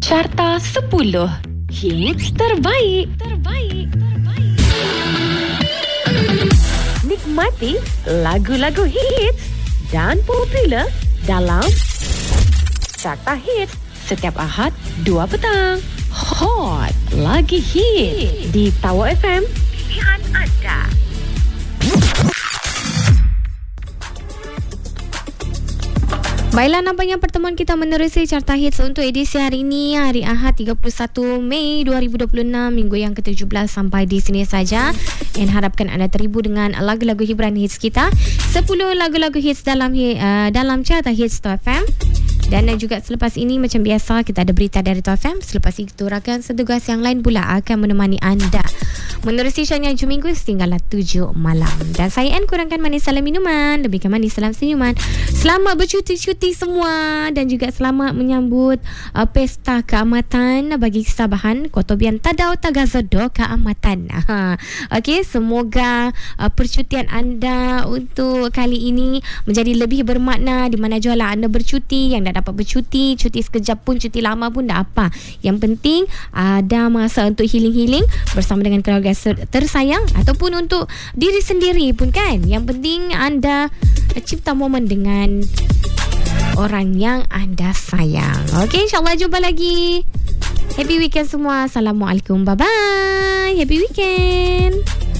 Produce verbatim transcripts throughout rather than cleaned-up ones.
Carta sepuluh hits terbaik. Terbaik. Terbaik. Nikmati lagu-lagu hits dan popular dalam Carta Hits setiap Ahad dua petang. Hot lagi hit di Tower F M. Pilihan anda. Baiklah, nampaknya pertemuan kita menerusi Carta Hits untuk edisi hari ini, hari Ahad tiga puluh satu Mei dua ribu dua puluh enam, minggu yang ke tujuh belas. Sampai di sini saja. Dan harapkan anda terhibur dengan lagu-lagu hiburan hits kita. sepuluh lagu-lagu hits dalam uh, dalam Carta Hits Tower F M. Dan juga selepas ini, macam biasa, kita ada berita dari Tower F M. Selepas itu, rakan setugas yang lain pula akan menemani anda menerusi syariah Jum Minggu setinggal tujuh malam. Dan saya Ann, kurangkan manis salam minuman, lebihkan manis salam senyuman. Selamat bercuti-cuti semua dan juga selamat menyambut uh, Pesta Keamatan bagi kesabahan Kotobian Tadau Tagazodo Keamatan. Okey, semoga uh, percutian anda untuk kali ini menjadi lebih bermakna, di mana jualan anda bercuti, yang dah dapat bercuti, cuti sekejap pun, cuti lama pun tak apa. Yang penting ada masa untuk healing-healing bersama dengan keluarga tersayang ataupun untuk diri sendiri pun kan. Yang penting anda cipta momen dengan orang yang anda sayang. Okey, insyaAllah jumpa lagi. Happy weekend semua. Assalamualaikum. Bye-bye. Happy weekend.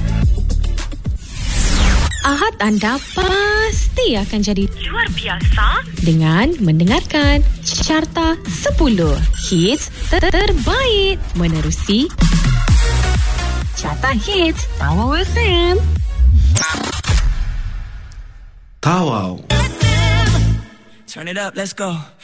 Ahad anda pasti akan jadi luar biasa dengan mendengarkan Carta sepuluh hits terbaik menerusi Carta Hits Tower F M. Tower. Turn it up, let's go.